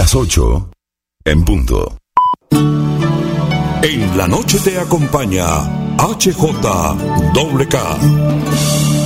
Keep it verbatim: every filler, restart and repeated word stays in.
las ocho en punto. En la noche te acompaña H J K K.